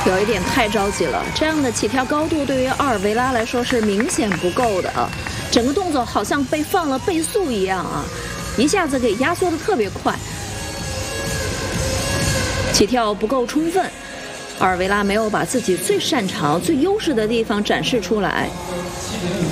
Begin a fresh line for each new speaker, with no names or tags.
有一点太着急了，这样的起跳高度对于阿尔维拉来说是明显不够的啊！整个动作好像被放了倍速一样啊，一下子给压缩的特别快，起跳不够充分，阿尔维拉没有把自己最擅长、最优势的地方展示出来。